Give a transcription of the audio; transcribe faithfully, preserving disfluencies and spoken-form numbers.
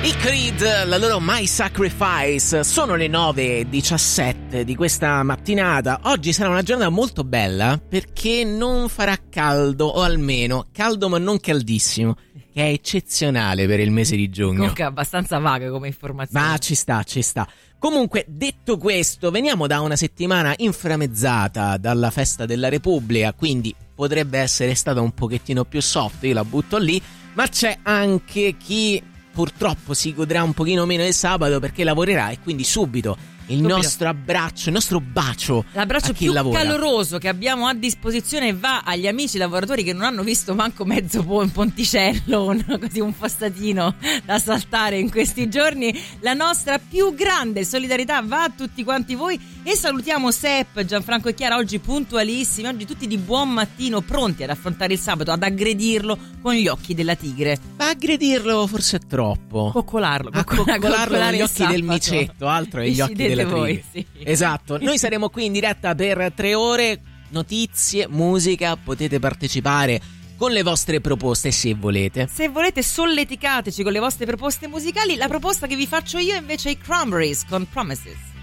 I Creed, la loro My Sacrifice. Sono le nove e diciassette di questa mattinata. Oggi sarà una giornata molto bella perché non farà caldo, o almeno caldo ma non caldissimo, che è eccezionale per il mese di giugno. Comunque è abbastanza vaga come informazione. Ma ci sta, ci sta. Comunque, detto questo, veniamo da una settimana inframmezzata dalla festa della Repubblica, quindi potrebbe essere stata un pochettino più soft, io la butto lì, ma c'è anche chi purtroppo si godrà un pochino meno il sabato perché lavorerà, e quindi subito il Subito. nostro abbraccio, il nostro bacio L'abbraccio a chi più lavora. caloroso che abbiamo a disposizione va agli amici lavoratori che non hanno visto manco mezzo po- un ponticello, un, così un fosfatino da saltare in questi giorni. La nostra più grande solidarietà va a tutti quanti voi, e salutiamo Sepp, Gianfranco e Chiara, oggi puntualissimi, oggi tutti di buon mattino, pronti ad affrontare il sabato, ad aggredirlo con gli occhi della tigre. Ma aggredirlo forse è troppo. Coccolarlo, A coccola- coccolarlo con coccolare gli il occhi del sabato. micetto, altro è gli occhi Decidete della voi, tigre. sì. Esatto, noi saremo qui in diretta per tre ore, notizie, musica, potete partecipare con le vostre proposte se volete. Se volete solleticateci con le vostre proposte musicali. La proposta che vi faccio io invece è i Cranberries con Promises.